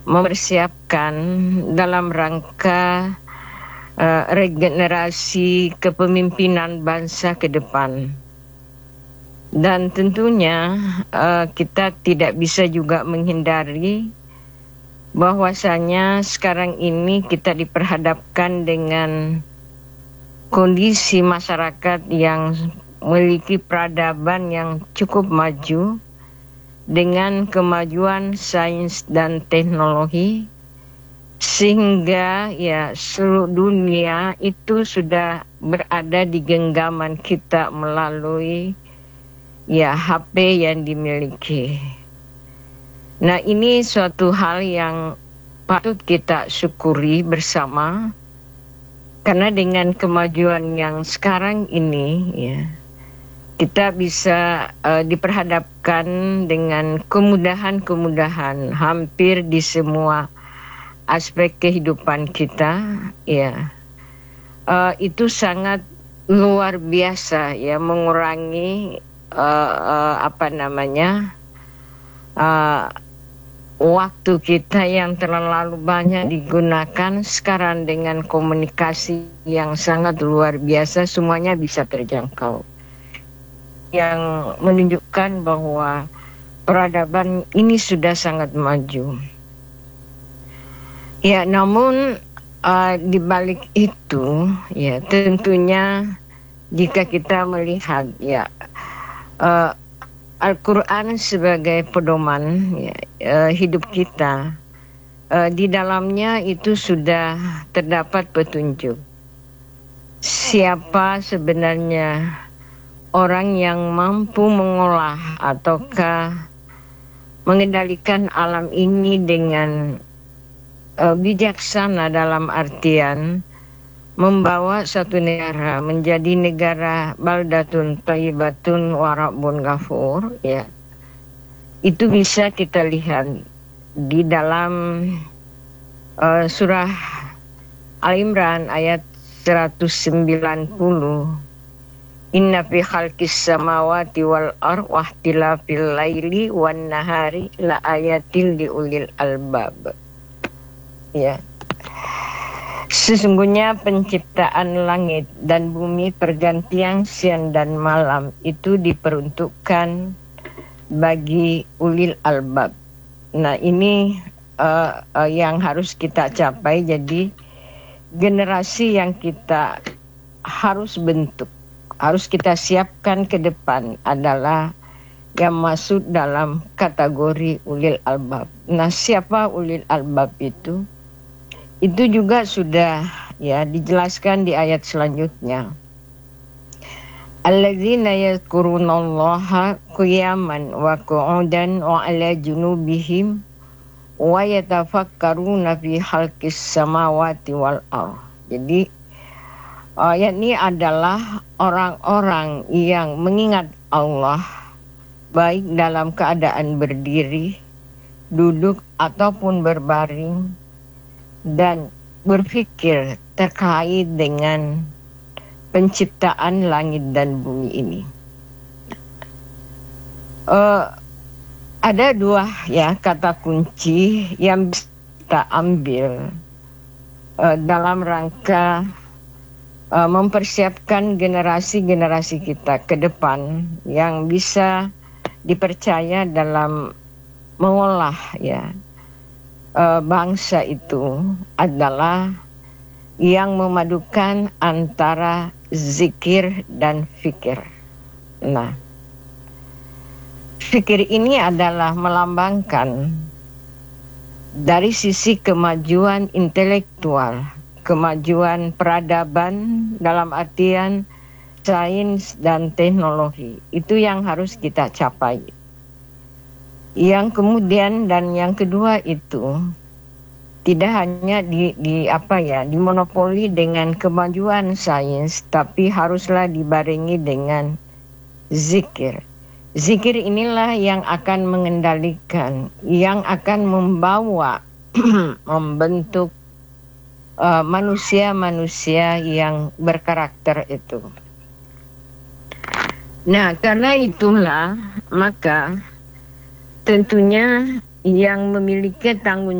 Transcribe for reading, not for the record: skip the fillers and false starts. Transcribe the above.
mempersiapkan dalam rangka regenerasi kepemimpinan bangsa ke depan. Dan tentunya kita tidak bisa juga menghindari bahwasanya sekarang ini kita diperhadapkan dengan kondisi masyarakat yang memiliki peradaban yang cukup maju dengan kemajuan sains dan teknologi, sehingga ya seluruh dunia itu sudah berada di genggaman kita melalui ya HP yang dimiliki. Nah, ini suatu hal yang patut kita syukuri bersama, karena dengan kemajuan yang sekarang ini ya kita bisa diperhadapkan dengan kemudahan-kemudahan hampir di semua aspek kehidupan kita ya. Itu sangat luar biasa ya, mengurangi waktu kita yang terlalu banyak digunakan sekarang dengan komunikasi yang sangat luar biasa, semuanya bisa terjangkau. Yang menunjukkan bahwa peradaban ini sudah sangat maju. Ya, namun di balik itu ya tentunya jika kita melihat ya Al-Quran sebagai pedoman hidup kita, di dalamnya itu sudah terdapat petunjuk siapa sebenarnya orang yang mampu mengolah ataukah mengendalikan alam ini dengan bijaksana, dalam artian membawa satu negara menjadi negara baldatun thayyibatun wa rabbun ghafur ya. Itu bisa kita lihat di dalam surah Al-Imran ayat 190. Inna fi khalqis samawati wal ardi wa ikhtilafil laili wan nahari la ayatil liulil albab. Ya. Sesungguhnya penciptaan langit dan bumi, pergantian siang dan malam itu diperuntukkan bagi ulil albab. Nah, ini yang harus kita capai. Jadi generasi yang kita harus bentuk, harus kita siapkan ke depan adalah yang masuk dalam kategori ulil albab. Nah, siapa ulil albab itu? Itu juga sudah ya dijelaskan di ayat selanjutnya. Alladzina yadhkurunallaha qiyaman wa qu'udan wa 'ala junubihim wa yatafakkaruna fi khalqis samawati wal ardh. Jadi ayat ini adalah orang-orang yang mengingat Allah baik dalam keadaan berdiri, duduk ataupun berbaring, dan berpikir terkait dengan penciptaan langit dan bumi ini. Ada dua ya kata kunci yang bisa kita ambil dalam rangka mempersiapkan generasi-generasi kita ke depan yang bisa dipercaya dalam mengolah ya bangsa itu, adalah yang memadukan antara zikir dan fikir. Nah, fikir ini adalah melambangkan dari sisi kemajuan intelektual, kemajuan peradaban dalam artian sains dan teknologi. Itu yang harus kita capai. Yang kemudian dan yang kedua itu tidak hanya dimonopoli dengan kemajuan sains, tapi haruslah dibarengi dengan zikir. Zikir inilah yang akan mengendalikan, yang akan membawa membentuk manusia-manusia yang berkarakter itu. Nah, karena itulah maka tentunya yang memiliki tanggung